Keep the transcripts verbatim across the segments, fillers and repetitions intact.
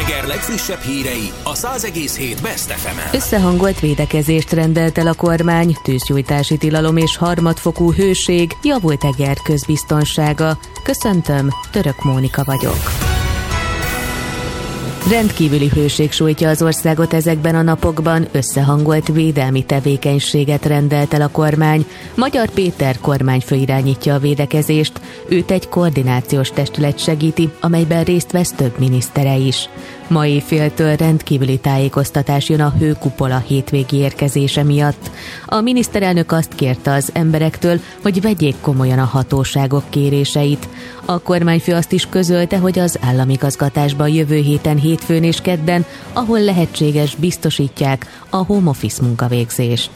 Eger legfrissebb hírei a száz egész hét Best ef emen. Összehangolt védekezést rendelt el a kormány, tűzgyújtási tilalom és harmadfokú hőség, javult Eger közbiztonsága. Köszöntöm, Török Mónika vagyok. Rendkívüli hőség sújtja az országot ezekben a napokban, összehangolt védelmi tevékenységet rendelt el a kormány. Magyar Péter kormányfő irányítja a védekezést, őt egy koordinációs testület segíti, amelyben részt vesz több minisztere is. Ma éjféltől rendkívüli tájékoztatás jön a hőkupola hétvégi érkezése miatt. A miniszterelnök azt kérte az emberektől, hogy vegyék komolyan a hatóságok kéréseit. A kormányfő azt is közölte, hogy az államigazgatásban jövő héten hétfőn és kedden, ahol lehetséges, biztosítják a home office munkavégzést.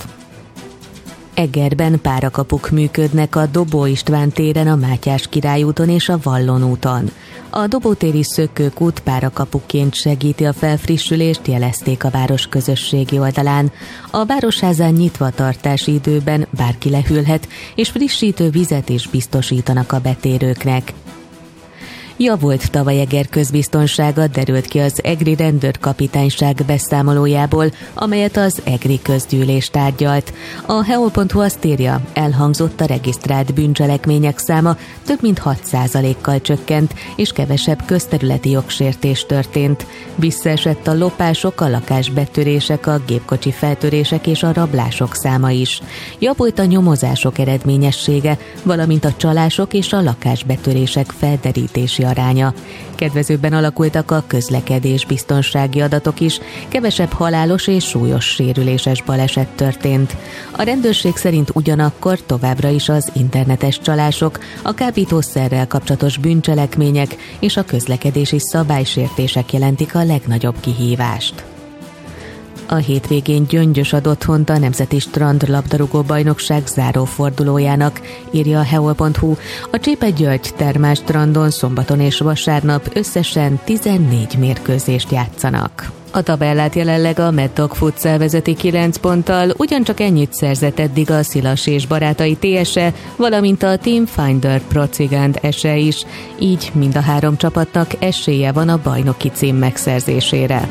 Egerben párakapuk működnek a Dobó István téren, a Mátyás Király úton és a Vallon úton. A Dobótéri Szökőkút párakapuként segíti a felfrissülést, jelezték a város közösségi oldalán. A városházán nyitva tartási időben bárki lehűlhet, és frissítő vizet is biztosítanak a betérőknek. Javult tavaly Eger közbiztonsága, derült ki az egri rendőrkapitányság beszámolójából, amelyet az egri közgyűlés tárgyalt. A heo pont hu azt írja, elhangzott a regisztrált bűncselekmények száma, több mint hat százalékkal csökkent, és kevesebb közterületi jogsértés történt. Visszaesett a lopások, a lakásbetörések, a gépkocsi feltörések és a rablások száma is. Javult a nyomozások eredményessége, valamint a csalások és a lakásbetörések felderítési aránya. Kedvezőbben alakultak a közlekedés biztonsági adatok is, kevesebb halálos és súlyos sérüléses baleset történt. A rendőrség szerint ugyanakkor továbbra is az internetes csalások, a kábítószerrel kapcsolatos bűncselekmények és a közlekedési szabálysértések jelentik a legnagyobb kihívást. A hétvégén Gyöngyös ad otthont a Nemzeti Strand labdarúgó bajnokság zárófordulójának, írja a heo pont hu. A Cséped-György termál strandon szombaton és vasárnap összesen tizennégy mérkőzést játszanak. A tabellát jelenleg a Mad Dog Futsal vezeti kilenc ponttal, ugyancsak ennyit szerzett eddig a Szilas és barátai té es e, valamint a Team Finder Procigand es e is, így mind a három csapatnak esélye van a bajnoki cím megszerzésére.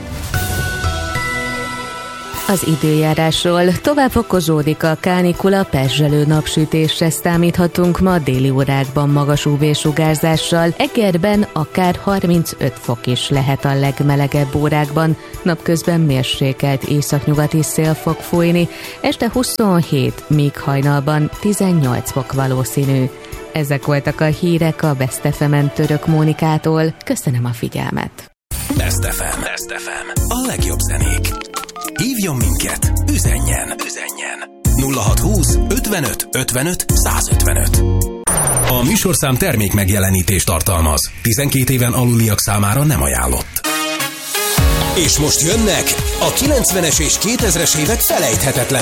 Az időjárásról: tovább fokozódik a kánikula, perzselő napsütésre számíthatunk ma déli órákban magas ú vé-sugárzással, Egerben akár harmincöt fok is lehet a legmelegebb órákban, napközben mérsékelt északnyugati szél fog fújni, este huszonhét, míg hajnalban tizennyolc fok valószínű. Ezek voltak a hírek a Best ef emen Török Mónikától. Köszönöm a figyelmet! Best ef em. Best ef em. A legjobb zenék. Hívjon minket, üzenjen, üzenjen. nulla hat húsz ötvenöt ötvenöt százötvenöt. A műsorszám termék megjelenítést tartalmaz. tizenkét éven aluliak számára nem ajánlott. És most jönnek a kilencvenes és kétezres évek felejthetetlen